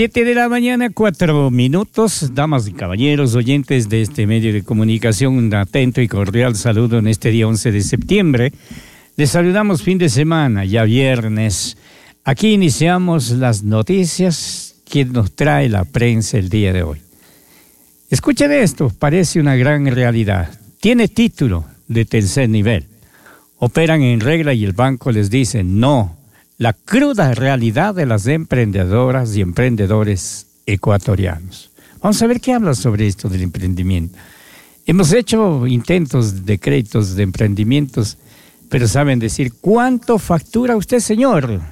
7 de la mañana, 4 minutos. Damas y caballeros, oyentes de este medio de comunicación, un atento y cordial saludo en este día 11 de septiembre. Les saludamos fin de semana, ya viernes. Aquí iniciamos las noticias que nos trae la prensa el día de hoy. Escuchen esto, parece una gran realidad. Tiene título de tercer nivel. Operan en regla y el banco les dice no. La cruda realidad de las emprendedoras y emprendedores ecuatorianos. Vamos a ver qué habla sobre esto del emprendimiento. Hemos hecho intentos de créditos de emprendimientos, pero saben decir, ¿cuánto factura usted, señor?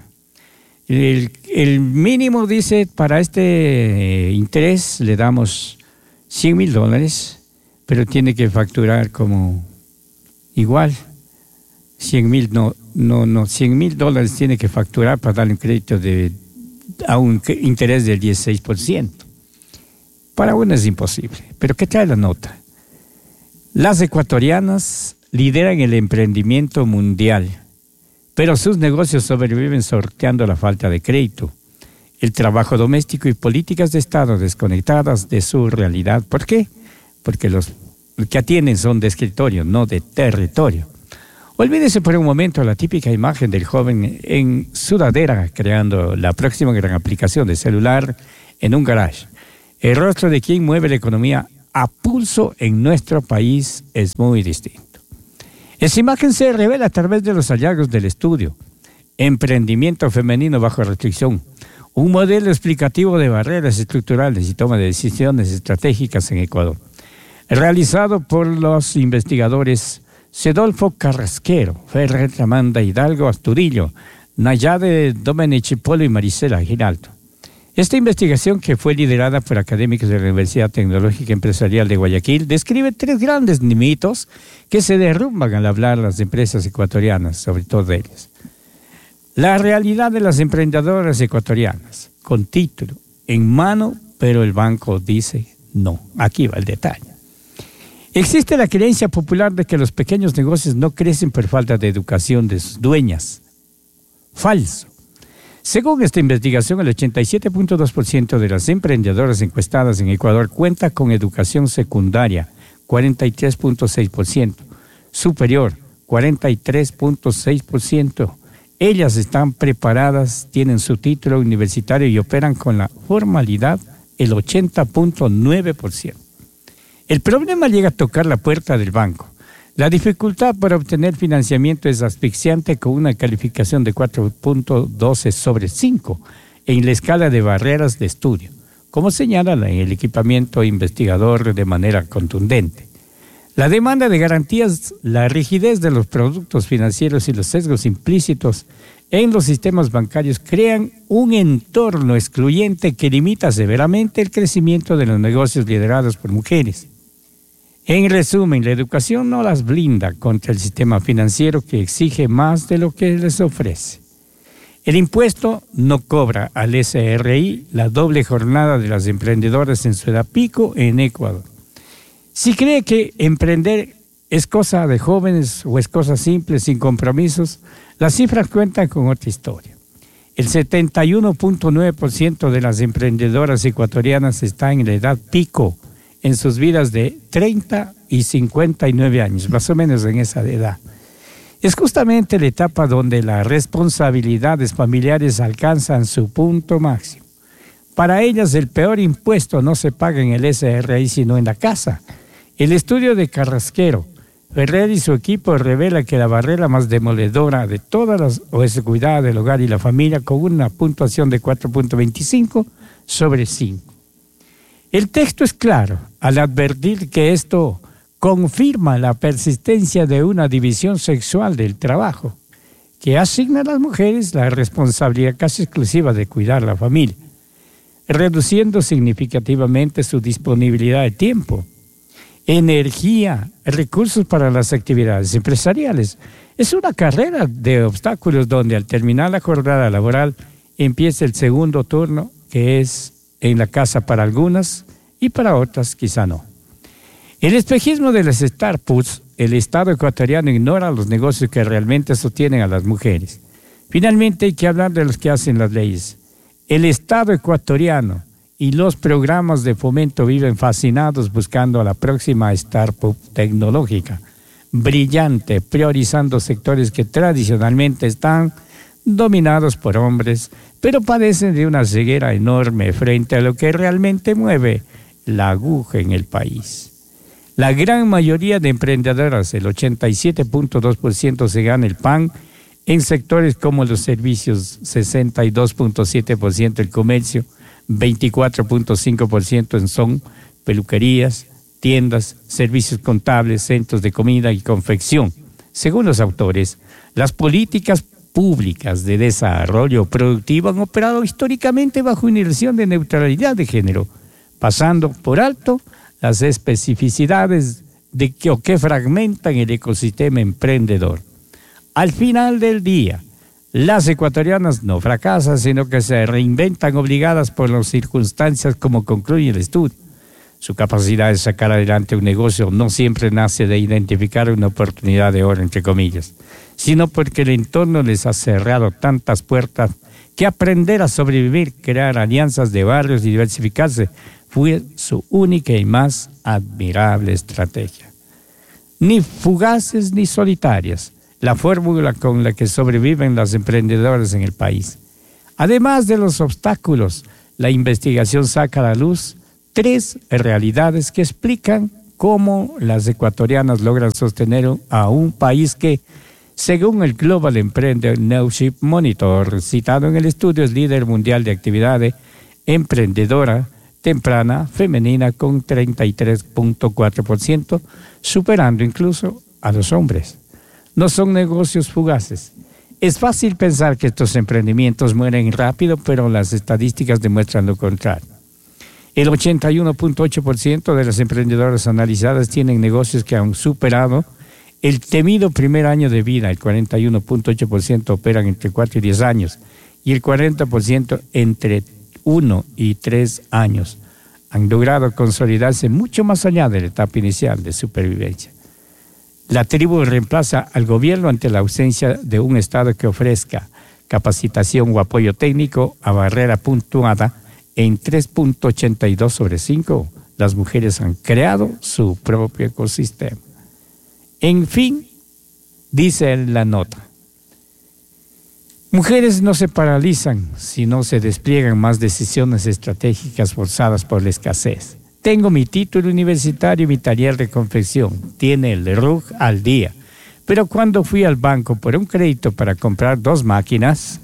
El mínimo dice, para este interés le damos $100,000, pero tiene que facturar como igual. 100,000 no, $100,000 tiene que facturar para darle un crédito a un interés del 16%. Para uno es imposible. Pero ¿qué trae la nota? Las ecuatorianas lideran el emprendimiento mundial, pero sus negocios sobreviven sorteando la falta de crédito, el trabajo doméstico y políticas de Estado desconectadas de su realidad. ¿Por qué? Porque los que atienden son de escritorio, no de territorio. Olvídese por un momento la típica imagen del joven en sudadera creando la próxima gran aplicación de celular en un garage. El rostro de quien mueve la economía a pulso en nuestro país es muy distinto. Esa imagen se revela a través de los hallazgos del estudio Emprendimiento Femenino Bajo Restricción, un modelo explicativo de barreras estructurales y toma de decisiones estratégicas en Ecuador, realizado por los investigadores Cedolfo Carrasquero, Ferrer Amanda Hidalgo Asturillo, Nayade Domenici Polo y Marisela Giraldo. Esta investigación, que fue liderada por académicos de la Universidad Tecnológica Empresarial de Guayaquil, describe 3 grandes mitos que se derrumban al hablar las empresas ecuatorianas, sobre todo de ellas. La realidad de las emprendedoras ecuatorianas, con título en mano, pero el banco dice no. Aquí va el detalle. Existe la creencia popular de que los pequeños negocios no crecen por falta de educación de sus dueñas. Falso. Según esta investigación, el 87.2% de las emprendedoras encuestadas en Ecuador cuenta con educación secundaria, 43.6%, superior, 43.6%. Ellas están preparadas, tienen su título universitario y operan con la formalidad, el 80.9%. El problema llega a tocar la puerta del banco. La dificultad para obtener financiamiento es asfixiante, con una calificación de 4.12 sobre 5 en la escala de barreras de estudio, como señala el equipamiento investigador de manera contundente. La demanda de garantías, la rigidez de los productos financieros y los sesgos implícitos en los sistemas bancarios crean un entorno excluyente que limita severamente el crecimiento de los negocios liderados por mujeres. En resumen, la educación no las blinda contra el sistema financiero, que exige más de lo que les ofrece. El impuesto no cobra al SRI la doble jornada de las emprendedoras en su edad pico en Ecuador. Si cree que emprender es cosa de jóvenes o es cosa simple, sin compromisos, las cifras cuentan con otra historia. El 71.9% de las emprendedoras ecuatorianas está en la edad pico en sus vidas de 30 y 59 años, más o menos en esa edad. Es justamente la etapa donde las responsabilidades familiares alcanzan su punto máximo. Para ellas, el peor impuesto no se paga en el SRI, sino en la casa. El estudio de Carrasquero, Ferrer y su equipo revela que la barrera más demoledora de todas es el cuidado del hogar y la familia, con una puntuación de 4.25 sobre 5. El texto es claro al advertir que esto confirma la persistencia de una división sexual del trabajo, que asigna a las mujeres la responsabilidad casi exclusiva de cuidar a la familia, reduciendo significativamente su disponibilidad de tiempo, energía, recursos para las actividades empresariales. Es una carrera de obstáculos donde al terminar la jornada laboral empieza el segundo turno, que es en la casa para algunas y para otras quizá no. El espejismo de las startups, el Estado ecuatoriano ignora los negocios que realmente sostienen a las mujeres. Finalmente hay que hablar de los que hacen las leyes. El Estado ecuatoriano y los programas de fomento viven fascinados buscando a la próxima startup tecnológica, brillante, priorizando sectores que tradicionalmente están dominados por hombres, pero padecen de una ceguera enorme frente a lo que realmente mueve la aguja en el país. La gran mayoría de emprendedoras, el 87.2%, se gana el pan en sectores como los servicios, 62.7%, el comercio, 24.5% son peluquerías, tiendas, servicios contables, centros de comida y confección. Según los autores, las políticas públicas de desarrollo productivo han operado históricamente bajo una ilusión de neutralidad de género, pasando por alto las especificidades que fragmentan el ecosistema emprendedor. Al final del día, las ecuatorianas no fracasan, sino que se reinventan obligadas por las circunstancias, como concluye el estudio. Su capacidad de sacar adelante un negocio no siempre nace de identificar una oportunidad de oro, entre comillas, sino porque el entorno les ha cerrado tantas puertas que aprender a sobrevivir, crear alianzas de barrios y diversificarse fue su única y más admirable estrategia. Ni fugaces ni solitarias, la fórmula con la que sobreviven las emprendedoras en el país. Además de los obstáculos, la investigación saca a la luz 3 realidades que explican cómo las ecuatorianas logran sostener a un país que, según el Global Entrepreneurship Monitor, citado en el estudio, es líder mundial de actividad emprendedora temprana femenina con 33.4%, superando incluso a los hombres. No son negocios fugaces. Es fácil pensar que estos emprendimientos mueren rápido, pero las estadísticas demuestran lo contrario. El 81.8% de las emprendedoras analizadas tienen negocios que han superado el temido primer año de vida. El 41.8% operan entre 4 y 10 años y el 40% entre 1 y 3 años. Han logrado consolidarse mucho más allá de la etapa inicial de supervivencia. La tribu reemplaza al gobierno ante la ausencia de un Estado que ofrezca capacitación o apoyo técnico a barrera puntuada. En 3.82 sobre 5, las mujeres han creado su propio ecosistema. En fin, dice la nota, mujeres no se paralizan si no se despliegan más decisiones estratégicas forzadas por la escasez. Tengo mi título universitario y mi taller de confección, tiene el RUG al día, pero cuando fui al banco por un crédito para comprar 2 máquinas,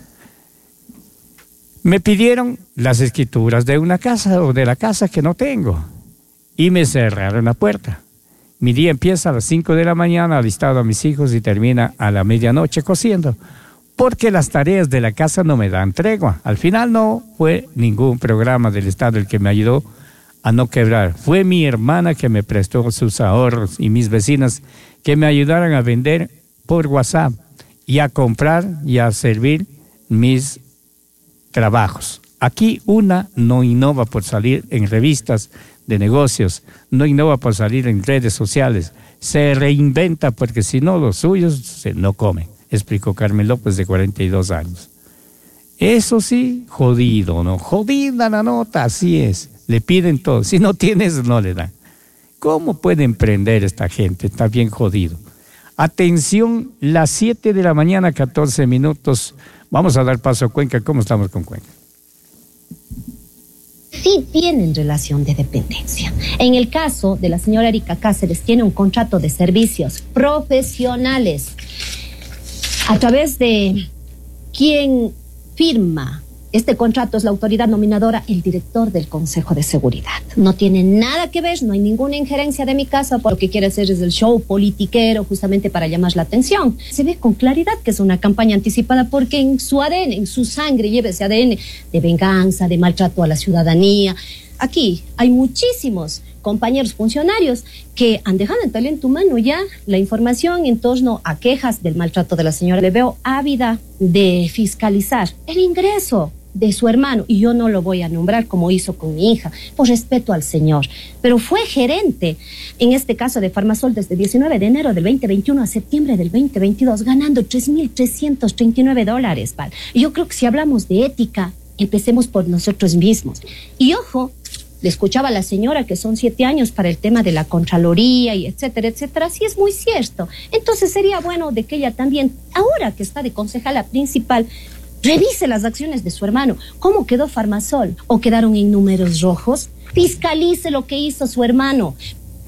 me pidieron las escrituras de una casa o de la casa que no tengo y me cerraron la puerta. Mi día empieza a las 5 de la mañana alistado a mis hijos y termina a la medianoche cosiendo, porque las tareas de la casa no me dan tregua. Al final no fue ningún programa del Estado el que me ayudó a no quebrar. Fue mi hermana que me prestó sus ahorros y mis vecinas que me ayudaron a vender por WhatsApp y a comprar y a servir mis trabajos. Aquí una no innova por salir en revistas de negocios, no innova por salir en redes sociales, se reinventa porque si no los suyos no comen, explicó Carmen López, de 42 años. Eso sí, jodido, ¿no? Jodida la nota, así es. Le piden todo, si no tienes no le dan. ¿Cómo puede emprender esta gente? Está bien jodido. Atención, las 7 de la mañana, 14 minutos. Vamos a dar paso a Cuenca. ¿Cómo estamos con Cuenca? Sí tienen relación de dependencia. En el caso de la señora Erika Cáceres, tiene un contrato de servicios profesionales a través de quien firma este contrato. Es la autoridad nominadora, el director del Consejo de Seguridad. No tiene nada que ver, no hay ninguna injerencia de mi casa, porque lo que quiere hacer es el show politiquero justamente para llamar la atención. Se ve con claridad que es una campaña anticipada, porque en su ADN, en su sangre lleva ese ADN de venganza, de maltrato a la ciudadanía. Aquí hay muchísimos compañeros funcionarios que han dejado en talento humano ya la información en torno a quejas del maltrato de la señora. Le veo ávida de fiscalizar el ingreso de su hermano, y yo no lo voy a nombrar como hizo con mi hija, por respeto al señor, pero fue gerente, en este caso de Farmasol, desde 19 de enero del 2021 a septiembre del 2022, ganando $3,339. ¿Vale? Y yo creo que si hablamos de ética, empecemos por nosotros mismos. Y ojo, le escuchaba a la señora que son 7 años para el tema de la Contraloría y etcétera, etcétera. Sí, es muy cierto. Entonces sería bueno de que ella también, ahora que está de concejala principal, revise las acciones de su hermano. ¿Cómo quedó Farmasol? ¿O quedaron en números rojos? Fiscalice lo que hizo su hermano.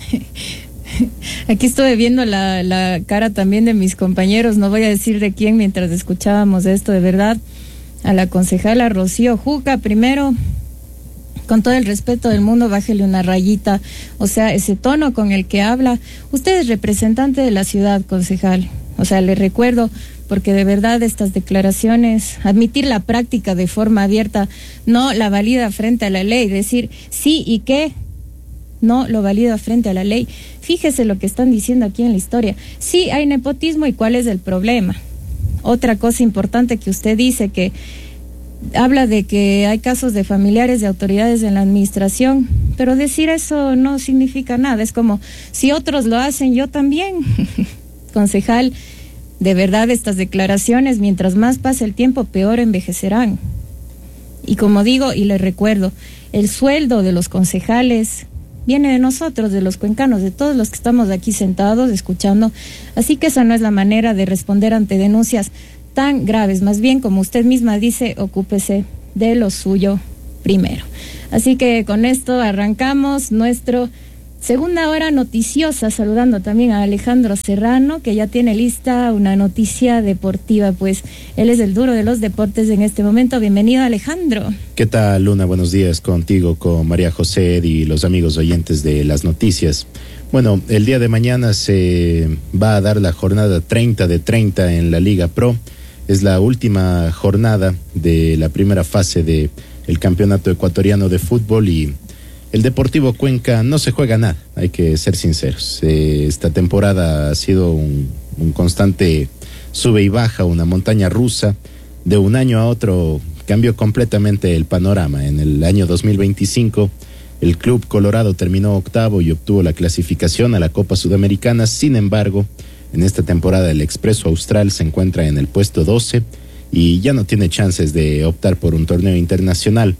Aquí estuve viendo la cara también de mis compañeros, no voy a decir de quién, mientras escuchábamos esto. De verdad, a la concejala Rocío Juca, primero, con todo el respeto del mundo, bájele una rayita. O sea, ese tono con el que habla. Usted es representante de la ciudad, concejal. O sea, le recuerdo, porque de verdad estas declaraciones, admitir la práctica de forma abierta, no la valida frente a la ley, decir sí y qué, no lo valida frente a la ley. Fíjese lo que están diciendo aquí en la historia. Sí hay nepotismo, ¿y cuál es el problema? Otra cosa importante que usted dice, que habla de que hay casos de familiares de autoridades en la administración, pero decir eso no significa nada. Es como, si otros lo hacen, yo también. Concejal, de verdad estas declaraciones, mientras más pase el tiempo, peor envejecerán. Y como digo y le recuerdo, el sueldo de los concejales viene de nosotros, de los cuencanos, de todos los que estamos aquí sentados escuchando. Así que esa no es la manera de responder ante denuncias tan graves. Más bien, como usted misma dice, ocúpese de lo suyo primero. Así que con esto arrancamos nuestro segunda hora noticiosa, saludando también a Alejandro Serrano, que ya tiene lista una noticia deportiva, pues él es el duro de los deportes en este momento. Bienvenido, Alejandro. ¿Qué tal, Luna? Buenos días contigo, con María José y los amigos oyentes de las noticias. Bueno, el día de mañana se va a dar la jornada 30 de 30 en la Liga Pro. Es la última jornada de la primera fase del Campeonato Ecuatoriano de Fútbol y el Deportivo Cuenca no se juega nada, hay que ser sinceros. Esta temporada ha sido un constante sube y baja, una montaña rusa. De un año a otro cambió completamente el panorama. En el año 2025, el Club Colorado terminó octavo y obtuvo la clasificación a la Copa Sudamericana. Sin embargo, en esta temporada el Expreso Austral se encuentra en el puesto 12 y ya no tiene chances de optar por un torneo internacional.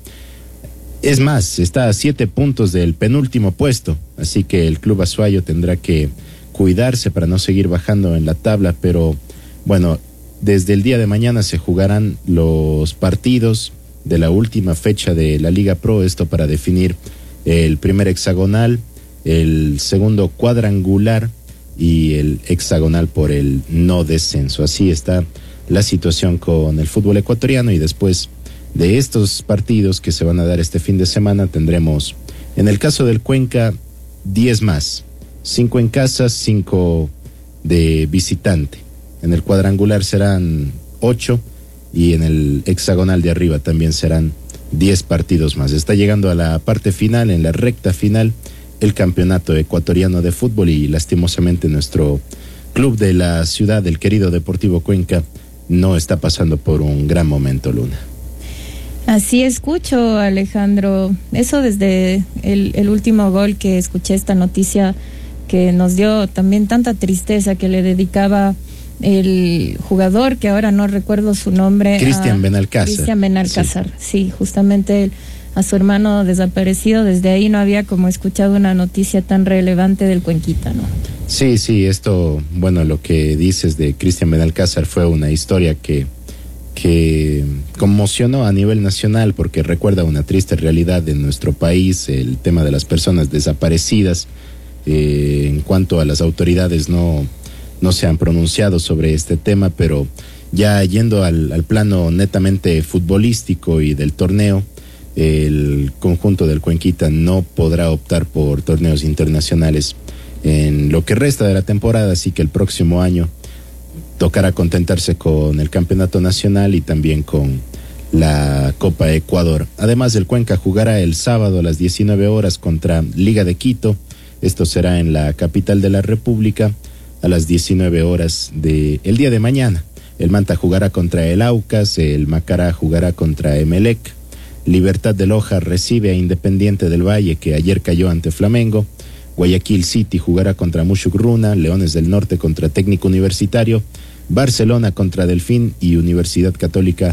Es más, está a 7 puntos del penúltimo puesto, así que el Club Azuayo tendrá que cuidarse para no seguir bajando en la tabla, pero bueno, desde el día de mañana se jugarán los partidos de la última fecha de la Liga Pro, esto para definir el primer hexagonal, el segundo cuadrangular y el hexagonal por el no descenso. Así está la situación con el fútbol ecuatoriano y después de estos partidos que se van a dar este fin de semana tendremos, en el caso del Cuenca, 10 más, 5 en casa, 5 de visitante. En el cuadrangular serán 8 y en el hexagonal de arriba también serán 10 partidos más. Está llegando a la parte final, en la recta final, el Campeonato Ecuatoriano de Fútbol y lastimosamente nuestro club de la ciudad, el querido Deportivo Cuenca, no está pasando por un gran momento, Luna. Así escucho, Alejandro. Eso desde el último gol que escuché, esta noticia que nos dio también tanta tristeza, que le dedicaba el jugador, que ahora no recuerdo su nombre. Cristian Benalcázar. Cristian Benalcázar, sí, justamente a su hermano desaparecido. Desde ahí no había como escuchado una noticia tan relevante del Cuenquita, ¿no? Sí, esto, bueno, lo que dices de Cristian Benalcázar fue una historia que conmocionó a nivel nacional porque recuerda una triste realidad en nuestro país, el tema de las personas desaparecidas. En cuanto a las autoridades no se han pronunciado sobre este tema, pero ya yendo al plano netamente futbolístico y del torneo, el conjunto del Cuenquita no podrá optar por torneos internacionales en lo que resta de la temporada, así que el próximo año tocará contentarse con el campeonato nacional y también con la Copa Ecuador. Además, el Cuenca jugará el sábado a las 19 horas contra Liga de Quito. Esto será en la capital de la República a las 19 horas del día de mañana. El Manta jugará contra el Aucas, el Macará jugará contra Emelec, Libertad de Loja recibe a Independiente del Valle, que ayer cayó ante Flamengo, Guayaquil City jugará contra Mushugruna, Leones del Norte contra Técnico Universitario, Barcelona contra Delfín y Universidad Católica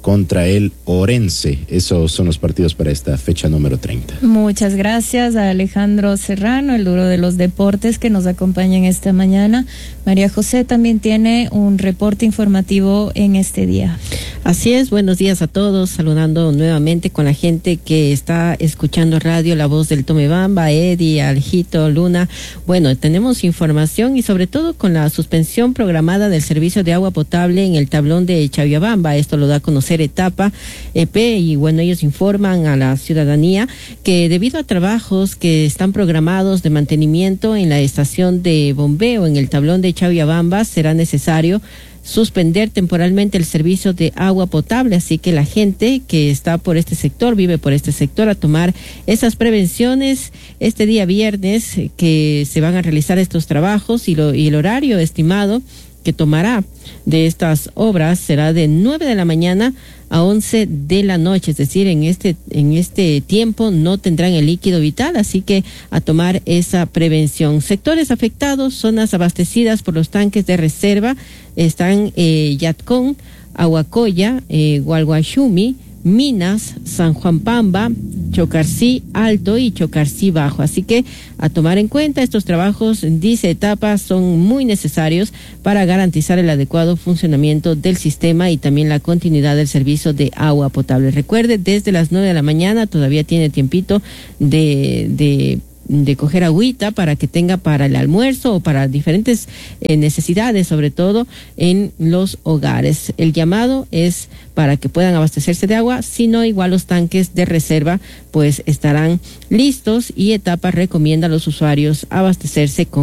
contra el Orense. Esos son los partidos para esta fecha número 30. Muchas gracias a Alejandro Serrano, el duro de los deportes, que nos acompaña en esta mañana. María José también tiene un reporte informativo en este día. Así es, buenos días a todos, saludando nuevamente con la gente que está escuchando radio La Voz del Tomebamba, Eddie, Aljito, Luna. Bueno, tenemos información y sobre todo con la suspensión programada del servicio de agua potable en el tablón de Chaviabamba. Esto lo da a conocer Etapa EP y bueno, ellos informan a la ciudadanía que debido a trabajos que están programados de mantenimiento en la estación de bombeo en el tablón de Chaviabamba, será necesario suspender temporalmente el servicio de agua potable, así que la gente que está por este sector, vive por este sector, a tomar esas prevenciones este día viernes que se van a realizar estos trabajos y el horario estimado que tomará de estas obras será de 9 de la mañana a 11 de la noche, es decir, en este tiempo no tendrán el líquido vital, así que a tomar esa prevención. Sectores afectados, zonas abastecidas por los tanques de reserva, están Yatcón, Aguacoya, Gualguaxumi, Minas, San Juan Pamba, Chocarcí Alto y Chocarcí Bajo. Así que a tomar en cuenta estos trabajos, dice Etapa, son muy necesarios para garantizar el adecuado funcionamiento del sistema y también la continuidad del servicio de agua potable. Recuerde, desde las 9 de la mañana todavía tiene tiempito de coger agüita para que tenga para el almuerzo o para diferentes necesidades, sobre todo en los hogares. El llamado es para que puedan abastecerse de agua, si no, igual los tanques de reserva pues estarán listos y Etapa recomienda a los usuarios abastecerse con